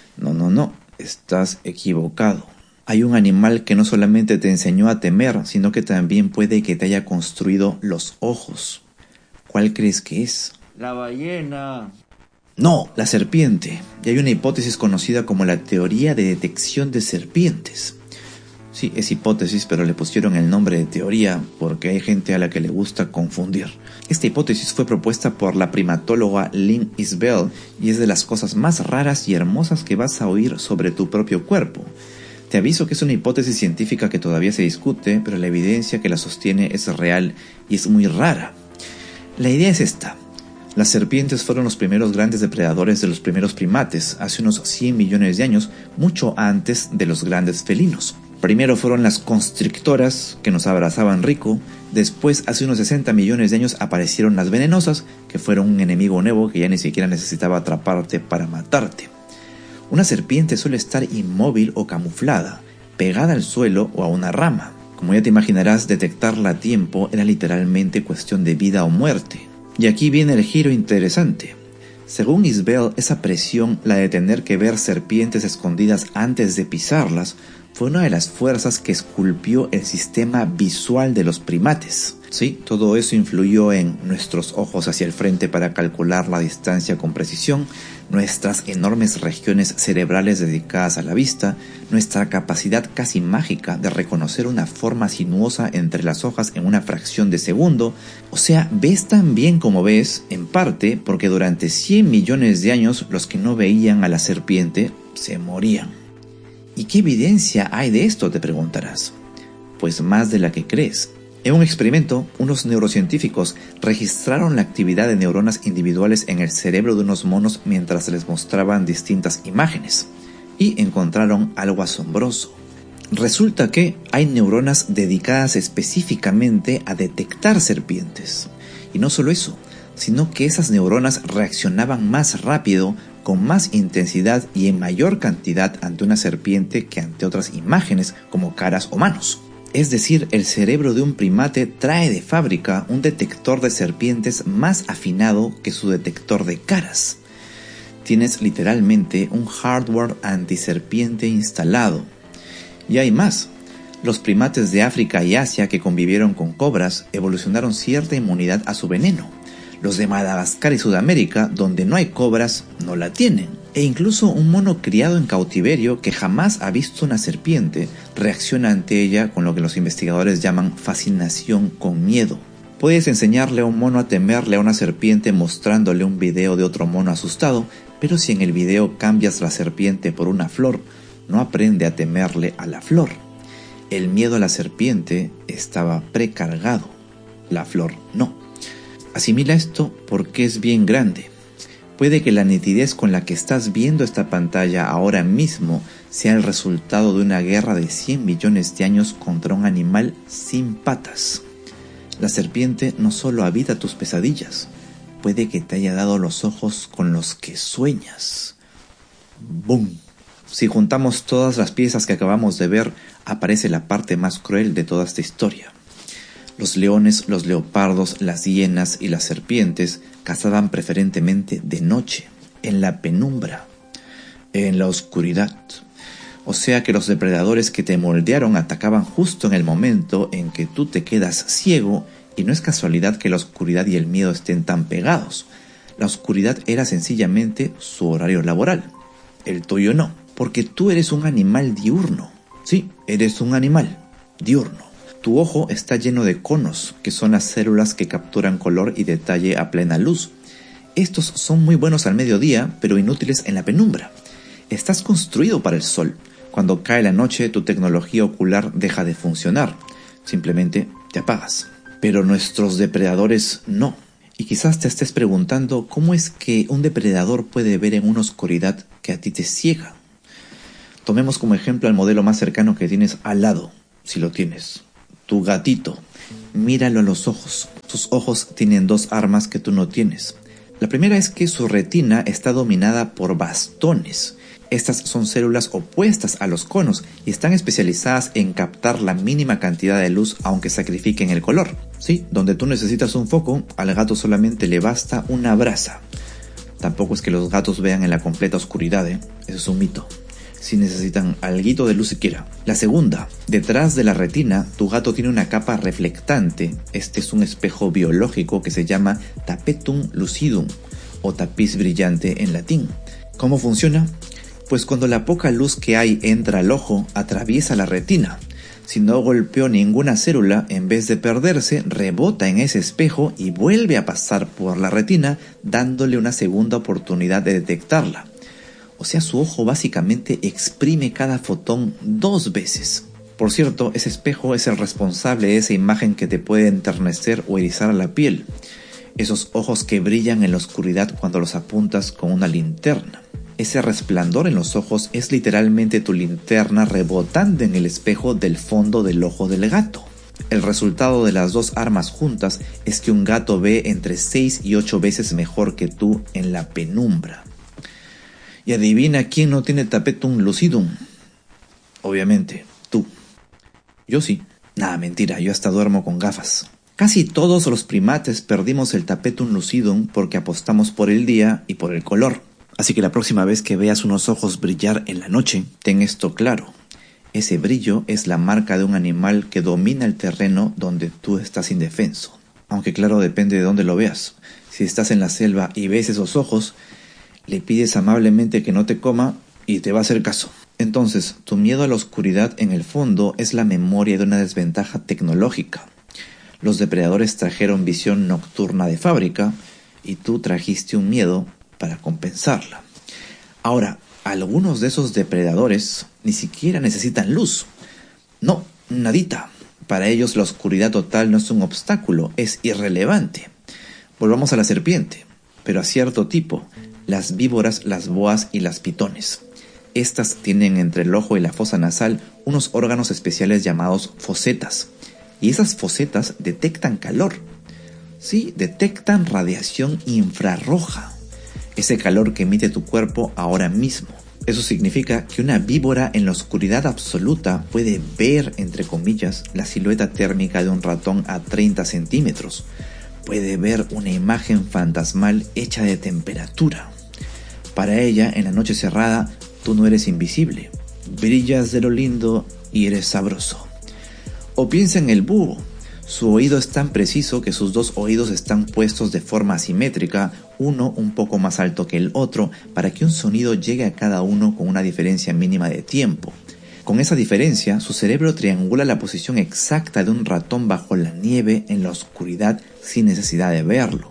no, estás equivocado. Hay un animal que no solamente te enseñó a temer, sino que también puede que te haya construido los ojos. ¿Cuál crees que es? La ballena. No, la serpiente. Y hay una hipótesis conocida como la teoría de detección de serpientes. Sí, es hipótesis, pero le pusieron el nombre de teoría porque hay gente a la que le gusta confundir. Esta hipótesis fue propuesta por la primatóloga Lynn Isbell y es de las cosas más raras y hermosas que vas a oír sobre tu propio cuerpo. Te aviso que es una hipótesis científica que todavía se discute, pero la evidencia que la sostiene es real y es muy rara. La idea es esta. Las serpientes fueron los primeros grandes depredadores de los primeros primates, hace unos 100 millones de años, mucho antes de los grandes felinos. Primero fueron las constrictoras, que nos abrazaban rico. Después, hace unos 60 millones de años, aparecieron las venenosas, que fueron un enemigo nuevo que ya ni siquiera necesitaba atraparte para matarte. Una serpiente suele estar inmóvil o camuflada, pegada al suelo o a una rama. Como ya te imaginarás, detectarla a tiempo era literalmente cuestión de vida o muerte. Y aquí viene el giro interesante. Según Isbell, esa presión, la de tener que ver serpientes escondidas antes de pisarlas, fue una de las fuerzas que esculpió el sistema visual de los primates. Sí, todo eso influyó en nuestros ojos hacia el frente para calcular la distancia con precisión, nuestras enormes regiones cerebrales dedicadas a la vista, nuestra capacidad casi mágica de reconocer una forma sinuosa entre las hojas en una fracción de segundo. O sea, ves tan bien como ves, en parte porque durante 100 millones de años los que no veían a la serpiente se morían. ¿Y qué evidencia hay de esto?, te preguntarás. Pues más de la que crees. En un experimento, unos neurocientíficos registraron la actividad de neuronas individuales en el cerebro de unos monos mientras les mostraban distintas imágenes. Y encontraron algo asombroso. Resulta que hay neuronas dedicadas específicamente a detectar serpientes. Y no solo eso, sino que esas neuronas reaccionaban más rápido, con más intensidad y en mayor cantidad ante una serpiente que ante otras imágenes como caras o manos. Es decir, el cerebro de un primate trae de fábrica un detector de serpientes más afinado que su detector de caras. Tienes literalmente un hardware antiserpiente instalado. Y hay más. Los primates de África y Asia que convivieron con cobras evolucionaron cierta inmunidad a su veneno. Los de Madagascar y Sudamérica, donde no hay cobras, no la tienen. E incluso un mono criado en cautiverio que jamás ha visto una serpiente reacciona ante ella con lo que los investigadores llaman fascinación con miedo. Puedes enseñarle a un mono a temerle a una serpiente mostrándole un video de otro mono asustado, pero si en el video cambias la serpiente por una flor, no aprende a temerle a la flor. El miedo a la serpiente estaba precargado, la flor no. Asimila esto porque es bien grande. Puede que la nitidez con la que estás viendo esta pantalla ahora mismo sea el resultado de una guerra de 100 millones de años contra un animal sin patas. La serpiente no solo habita tus pesadillas, puede que te haya dado los ojos con los que sueñas. ¡Bum! Si juntamos todas las piezas que acabamos de ver, aparece la parte más cruel de toda esta historia. Los leones, los leopardos, las hienas y las serpientes cazaban preferentemente de noche, en la penumbra, en la oscuridad. O sea que los depredadores que te moldearon atacaban justo en el momento en que tú te quedas ciego, y no es casualidad que la oscuridad y el miedo estén tan pegados. La oscuridad era sencillamente su horario laboral, el tuyo no, porque tú eres un animal diurno. Sí, eres un animal diurno. Tu ojo está lleno de conos, que son las células que capturan color y detalle a plena luz. Estos son muy buenos al mediodía, pero inútiles en la penumbra. Estás construido para el sol. Cuando cae la noche, tu tecnología ocular deja de funcionar. Simplemente te apagas. Pero nuestros depredadores no. Y quizás te estés preguntando cómo es que un depredador puede ver en una oscuridad que a ti te ciega. Tomemos como ejemplo al modelo más cercano que tienes al lado, si lo tienes. Tu gatito. Míralo a los ojos. Sus ojos tienen dos armas que tú no tienes. La primera es que su retina está dominada por bastones. Estas son células opuestas a los conos y están especializadas en captar la mínima cantidad de luz aunque sacrifiquen el color. Sí, donde tú necesitas un foco, al gato solamente le basta una brasa. Tampoco es que los gatos vean en la completa oscuridad, Eso es un mito. Si necesitan alguito de luz siquiera. La segunda, detrás de la retina, tu gato tiene una capa reflectante. Este es un espejo biológico que se llama tapetum lucidum o tapiz brillante en latín. ¿Cómo funciona? Pues cuando la poca luz que hay entra al ojo, atraviesa la retina. Si no golpeó ninguna célula, en vez de perderse, rebota en ese espejo y vuelve a pasar por la retina, dándole una segunda oportunidad de detectarla. O sea, su ojo básicamente exprime cada fotón 2 veces. Por cierto, ese espejo es el responsable de esa imagen que te puede enternecer o erizar la piel. Esos ojos que brillan en la oscuridad cuando los apuntas con una linterna. Ese resplandor en los ojos es literalmente tu linterna rebotando en el espejo del fondo del ojo del gato. El resultado de las dos armas juntas es que un gato ve entre 6 y 8 veces mejor que tú en la penumbra. Y adivina quién no tiene tapetum lucidum. Obviamente, tú. Yo sí. Nada, mentira, yo hasta duermo con gafas. Casi todos los primates perdimos el tapetum lucidum porque apostamos por el día y por el color. Así que la próxima vez que veas unos ojos brillar en la noche, ten esto claro. Ese brillo es la marca de un animal que domina el terreno donde tú estás indefenso. Aunque claro, depende de dónde lo veas. Si estás en la selva y ves esos ojos, le pides amablemente que no te coma y te va a hacer caso. Entonces, tu miedo a la oscuridad en el fondo es la memoria de una desventaja tecnológica. Los depredadores trajeron visión nocturna de fábrica y tú trajiste un miedo para compensarla. Ahora, algunos de esos depredadores ni siquiera necesitan luz. No, nadita. Para ellos la oscuridad total no es un obstáculo, es irrelevante. Volvamos a la serpiente, pero a cierto tipo, las víboras, las boas y las pitones. Estas tienen entre el ojo y la fosa nasal unos órganos especiales llamados fosetas. Y esas fosetas detectan calor. Sí, detectan radiación infrarroja. Ese calor que emite tu cuerpo ahora mismo. Eso significa que una víbora en la oscuridad absoluta puede ver, entre comillas, la silueta térmica de un ratón a 30 centímetros. Puede ver una imagen fantasmal hecha de temperatura. Para ella, en la noche cerrada, tú no eres invisible. Brillas de lo lindo y eres sabroso. O piensa en el búho. Su oído es tan preciso que sus dos oídos están puestos de forma asimétrica, uno un poco más alto que el otro, para que un sonido llegue a cada uno con una diferencia mínima de tiempo. Con esa diferencia, su cerebro triangula la posición exacta de un ratón bajo la nieve en la oscuridad sin necesidad de verlo.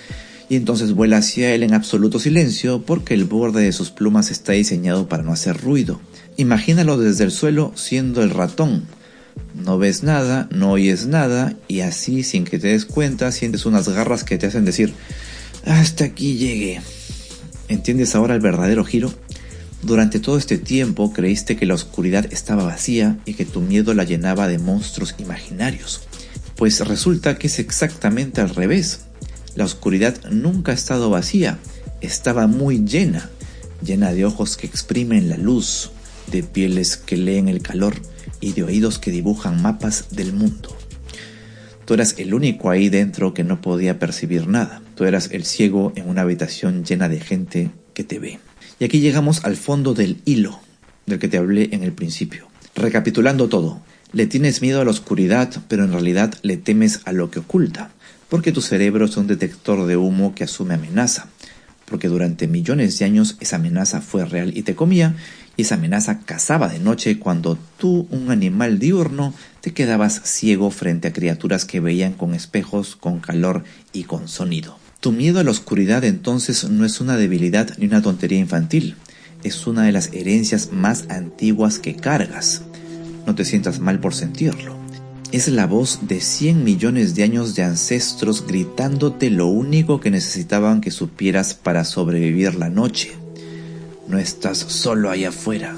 Y entonces vuela hacia él en absoluto silencio porque el borde de sus plumas está diseñado para no hacer ruido. Imagínalo desde el suelo siendo el ratón. No ves nada, no oyes nada y así sin que te des cuenta sientes unas garras que te hacen decir hasta aquí llegué. ¿Entiendes ahora el verdadero giro? Durante todo este tiempo creíste que la oscuridad estaba vacía y que tu miedo la llenaba de monstruos imaginarios. Pues resulta que es exactamente al revés. La oscuridad nunca ha estado vacía, estaba muy llena de ojos que exprimen la luz, de pieles que leen el calor y de oídos que dibujan mapas del mundo. Tú eras el único ahí dentro que no podía percibir nada. Tú eras el ciego en una habitación llena de gente que te ve. Y aquí llegamos al fondo del hilo del que te hablé en el principio. Recapitulando todo, le tienes miedo a la oscuridad, pero en realidad le temes a lo que oculta, porque tu cerebro es un detector de humo que asume amenaza, porque durante millones de años esa amenaza fue real y te comía, y esa amenaza cazaba de noche cuando tú, un animal diurno, te quedabas ciego frente a criaturas que veían con espejos, con calor y con sonido. Tu miedo a la oscuridad entonces no es una debilidad ni una tontería infantil, es una de las herencias más antiguas que cargas. No te sientas mal por sentirlo. Es la voz de 100 millones de años de ancestros gritándote lo único que necesitaban que supieras para sobrevivir la noche. No estás solo allá afuera.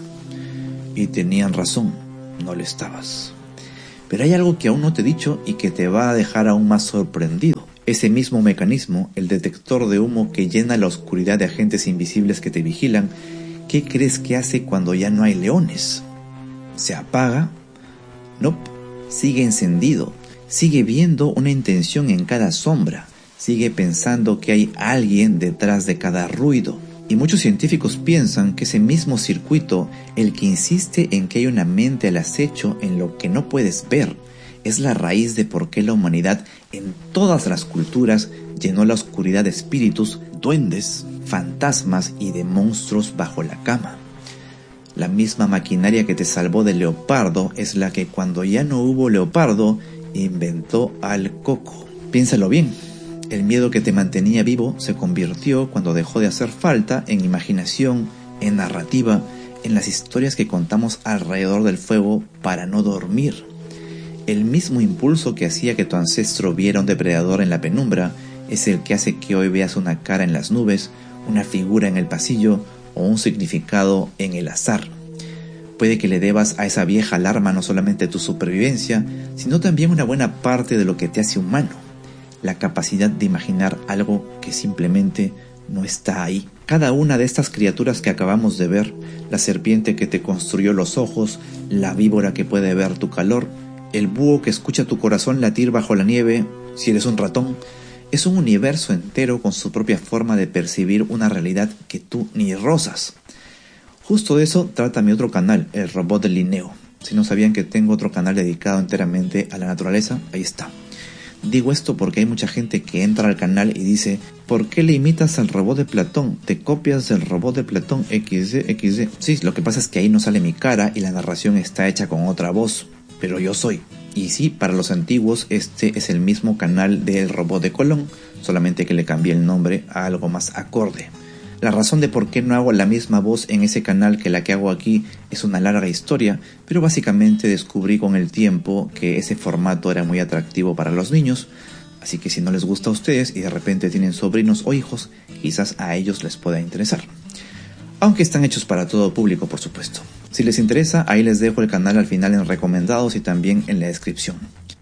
Y tenían razón, no lo estabas. Pero hay algo que aún no te he dicho y que te va a dejar aún más sorprendido. Ese mismo mecanismo, el detector de humo que llena la oscuridad de agentes invisibles que te vigilan, ¿qué crees que hace cuando ya no hay leones? ¿Se apaga? No, sigue encendido, sigue viendo una intención en cada sombra, sigue pensando que hay alguien detrás de cada ruido. Y muchos científicos piensan que ese mismo circuito, el que insiste en que hay una mente al acecho en lo que no puedes ver, es la raíz de por qué la humanidad en todas las culturas llenó la oscuridad de espíritus, duendes, fantasmas y de monstruos bajo la cama. La misma maquinaria que te salvó del leopardo es la que cuando ya no hubo leopardo inventó al coco. Piénsalo bien, el miedo que te mantenía vivo se convirtió cuando dejó de hacer falta en imaginación, en narrativa, en las historias que contamos alrededor del fuego para no dormir. El mismo impulso que hacía que tu ancestro viera un depredador en la penumbra es el que hace que hoy veas una cara en las nubes, una figura en el pasillo o un significado en el azar. Puede que le debas a esa vieja alarma no solamente tu supervivencia, sino también una buena parte de lo que te hace humano, la capacidad de imaginar algo que simplemente no está ahí. Cada una de estas criaturas que acabamos de ver, la serpiente que te construyó los ojos, la víbora que puede ver tu calor, el búho que escucha tu corazón latir bajo la nieve, si eres un ratón, es un universo entero con su propia forma de percibir una realidad que tú ni rozas. Justo de eso trata mi otro canal, el Robot de Linneo. Si no sabían que tengo otro canal dedicado enteramente a la naturaleza, ahí está. Digo esto porque hay mucha gente que entra al canal y dice: ¿por qué le imitas al robot de Platón? ¿Te copias del robot de Platón XD? Sí, lo que pasa es que ahí no sale mi cara y la narración está hecha con otra voz, pero yo soy. Y sí, para los antiguos este es el mismo canal del robot de Colón, solamente que le cambié el nombre a algo más acorde. La razón de por qué no hago la misma voz en ese canal que la que hago aquí es una larga historia, pero básicamente descubrí con el tiempo que ese formato era muy atractivo para los niños, así que si no les gusta a ustedes y de repente tienen sobrinos o hijos, quizás a ellos les pueda interesar. Aunque están hechos para todo público, por supuesto. Si les interesa, ahí les dejo el canal al final en recomendados y también en la descripción.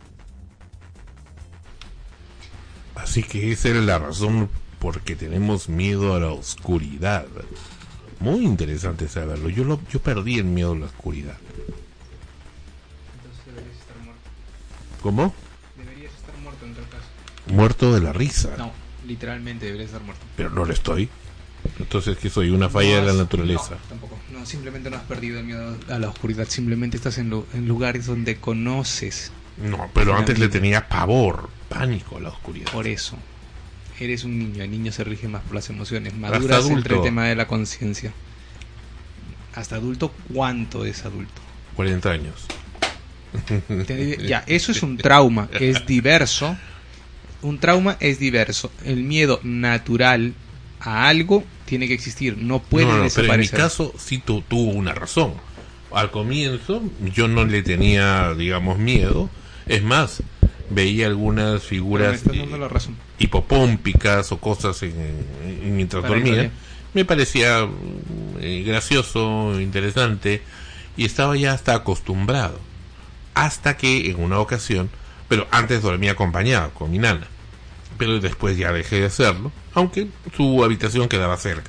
Así que esa era la razón porque tenemos miedo a la oscuridad. Muy interesante saberlo. Yo perdí el miedo a la oscuridad. Entonces deberías estar muerto. ¿Cómo? Deberías estar muerto en todo caso. Muerto de la risa. No, literalmente deberías estar muerto. Pero no lo estoy. Entonces, ¿qué soy? ¿Una falla de la naturaleza? No, tampoco. No, simplemente no has perdido el miedo a la oscuridad. Simplemente estás en lugares donde conoces. No, pero antes le tenía pavor, pánico a la oscuridad. Por eso. Eres un niño. El niño se rige más por las emociones. Maduras entre el tema de la conciencia. ¿Hasta adulto? ¿Cuánto es adulto? 40 años. Ya, eso es un trauma. Es diverso. Un trauma es diverso. El miedo natural a algo tiene que existir, no puede desaparecer. Pero en mi caso sí tuvo una razón. Al comienzo yo no le tenía, digamos, miedo. Es más, veía algunas figuras hipopómpicas o cosas mientras dormía. Me parecía gracioso, interesante, y estaba ya hasta acostumbrado. Hasta que en una ocasión, pero antes dormía acompañado con mi nana, pero después ya dejé de hacerlo, aunque su habitación quedaba cerca,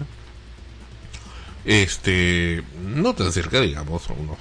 no tan cerca, digamos,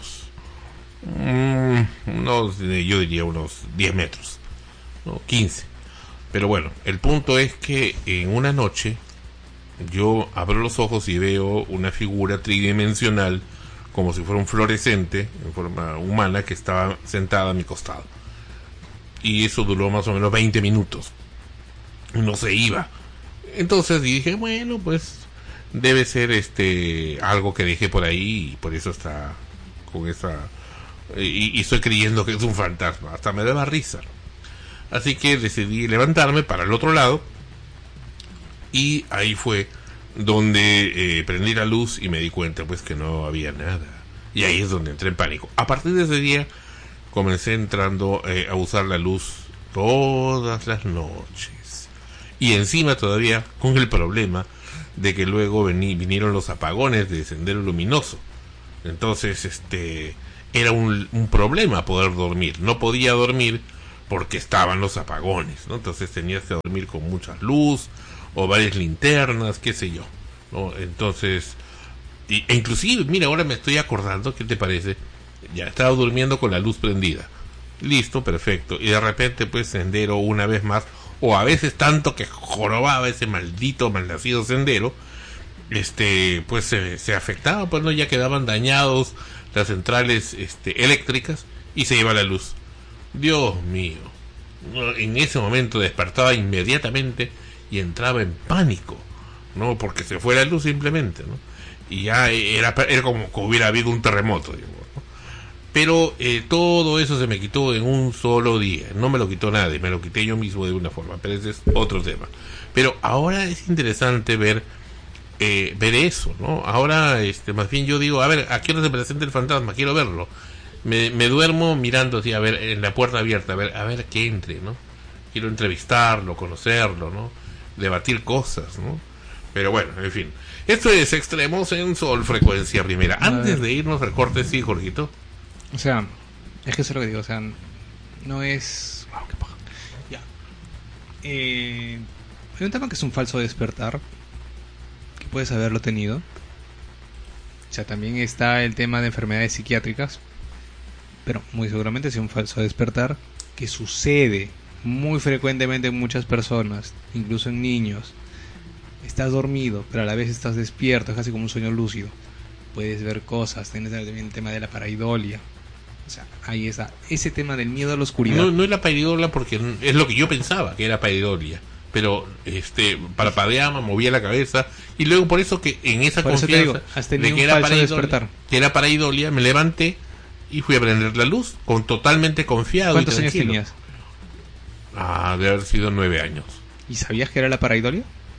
yo diría unos 10 metros, ¿no? 15, pero bueno, el punto es que en una noche yo abro los ojos y veo una figura tridimensional, como si fuera un fluorescente en forma humana, que estaba sentada a mi costado, y eso duró más o menos 20 minutos. No se iba. Entonces dije, bueno, pues debe ser algo que dejé por ahí y por eso está con esa y estoy creyendo que es un fantasma. Hasta me daba risa. Así que decidí levantarme para el otro lado y ahí fue donde prendí la luz y me di cuenta pues que no había nada. Y ahí es donde entré en pánico. A partir de ese día comencé entrando a usar la luz todas las noches. Y encima todavía con el problema de que luego vinieron los apagones de Sendero Luminoso. Entonces, era un problema poder dormir. No podía dormir porque estaban los apagones, ¿no? Entonces tenías que dormir con mucha luz o varias linternas, qué sé yo, ¿no? Entonces, e inclusive, mira, ahora me estoy acordando, ¿qué te parece? Ya estaba durmiendo con la luz prendida. Listo, perfecto. Y de repente, pues, Sendero una vez más, o a veces tanto que jorobaba ese maldito malnacido Sendero, pues se afectaba, pues no, ya quedaban dañados las centrales eléctricas y se iba la luz. Dios mío. En ese momento despertaba inmediatamente y entraba en pánico, ¿no? Porque se fue la luz simplemente, ¿no? Y ya era como que hubiera habido un terremoto, digamos, ¿no? Pero todo eso se me quitó en un solo día. No me lo quitó nadie, me lo quité yo mismo de una forma, pero ese es otro tema. Pero ahora es interesante ver eso, ¿no? Ahora, más bien yo digo, a ver, ¿a qué hora se presenta el fantasma? Quiero verlo. Me duermo mirando así, a ver, en la puerta abierta, a ver que entre, ¿no? Quiero entrevistarlo, conocerlo, ¿no? Debatir cosas, ¿no? Pero bueno, en fin. Esto es Extremos en Sol, frecuencia primera. Antes de irnos al corte, sí, Jorgito. O sea, es que eso es lo que digo, o sea, no es... Wow, qué paja. Ya. Hay un tema que es un falso despertar, que puedes haberlo tenido. O sea, también está el tema de enfermedades psiquiátricas, pero muy seguramente es un falso despertar que sucede muy frecuentemente en muchas personas, incluso en niños. Estás dormido, pero a la vez estás despierto, es casi como un sueño lúcido. Puedes ver cosas, tienes también el tema de la pareidolia. O sea, ahí está, ese tema del miedo a la oscuridad. No es la pareidolia porque es lo que yo pensaba que era pareidolia. Pero parpadeaba, movía la cabeza, y luego por eso que en esa confianza de que era pareidolia, me levanté y fui a prender la luz, totalmente confiado. ¿Cuántos años tenías? De haber sido 9 años. ¿Y sabías que era la pareidolia?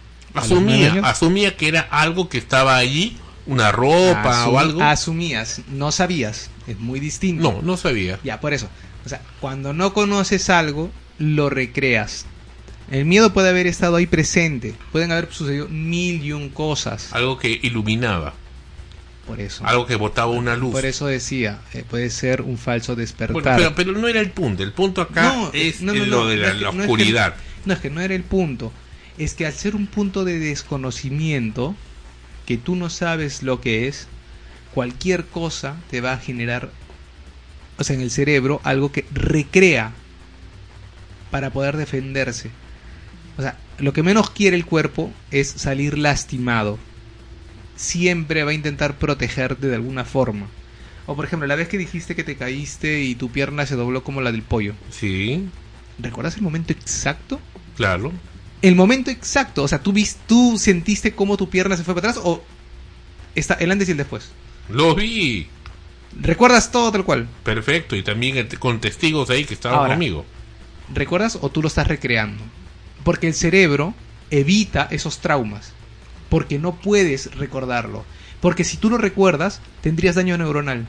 Asumía que era algo que estaba allí, una ropa o algo. Asumías, no sabías, es muy distinto. No sabía. Ya, por eso. O sea, cuando no conoces algo, lo recreas. El miedo puede haber estado ahí presente, pueden haber sucedido 1001 cosas. Algo que iluminaba. Por eso. Algo que botaba una luz. Por eso decía, puede ser un falso despertar. Bueno, pero no era el punto. El punto acá es lo de la oscuridad. Es que no era el punto. Es que al ser un punto de desconocimiento, que tú no sabes lo que es, cualquier cosa te va a generar, o sea, en el cerebro, algo que recrea para poder defenderse. O sea, lo que menos quiere el cuerpo es salir lastimado. Siempre va a intentar protegerte de alguna forma. O por ejemplo, la vez que dijiste que te caíste y tu pierna se dobló como la del pollo. Sí. ¿Recuerdas el momento exacto? Claro. El momento exacto, o sea, ¿tú sentiste cómo tu pierna se fue para atrás o está el antes y el después? Lo vi. ¿Recuerdas todo tal cual? Perfecto, y también con testigos ahí que estaban conmigo. ¿Recuerdas o tú lo estás recreando? Porque el cerebro evita esos traumas, porque no puedes recordarlo. Porque si tú lo recuerdas, tendrías daño neuronal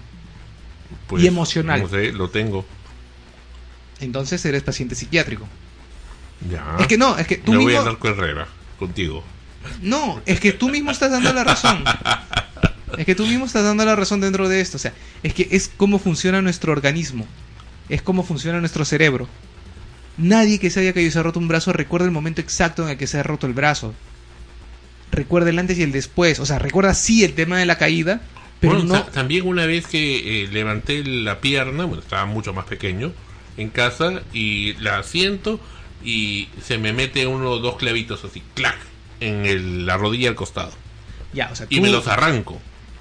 y emocional. No sé, lo tengo. Entonces eres paciente psiquiátrico. Ya. Es que tú me mismo... voy a Narco Herrera contigo. No, es que tú mismo estás dando la razón. Es que tú mismo estás dando la razón dentro de esto. O sea, es que es cómo funciona nuestro organismo. Es cómo funciona nuestro cerebro. Nadie que se haya caído y se ha roto un brazo recuerda el momento exacto en el que se ha roto el brazo. Recuerda el antes y el después. O sea, recuerda sí el tema de la caída, pero bueno, no... También una vez que levanté la pierna, bueno, estaba mucho más pequeño, en casa, y la siento y se me mete uno o dos clavitos así, clac, en la rodilla al costado. Ya, o sea, y me los arranco.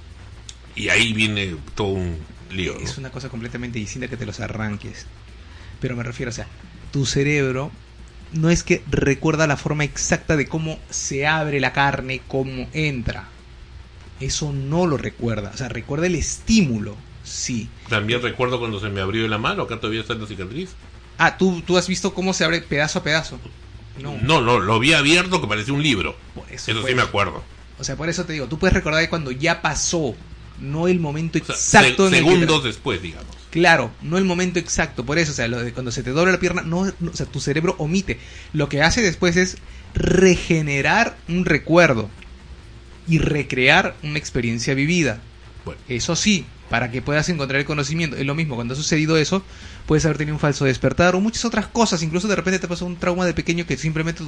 Y ahí viene todo un lío. Es una cosa completamente distinta que te los arranques. Pero me refiero, o sea, tu cerebro no es que recuerda la forma exacta de cómo se abre la carne, cómo entra. Eso no lo recuerda. O sea, recuerda el estímulo, sí. También recuerdo cuando se me abrió la mano, acá todavía está la cicatriz. Ah, ¿tú has visto cómo se abre pedazo a pedazo? No, lo vi abierto que parecía un libro. Eso sí me acuerdo. O sea, por eso te digo, tú puedes recordar que cuando ya pasó, no el momento exacto. Segundos después, digamos. Claro, no el momento exacto. Por eso, o sea, lo de cuando se te dobla la pierna, o sea, tu cerebro omite. Lo que hace después es regenerar un recuerdo y recrear una experiencia vivida. Bueno. Eso sí, para que puedas encontrar el conocimiento. Es lo mismo, cuando ha sucedido eso, puedes haber tenido un falso despertar o muchas otras cosas. Incluso de repente te pasó un trauma de pequeño que simplemente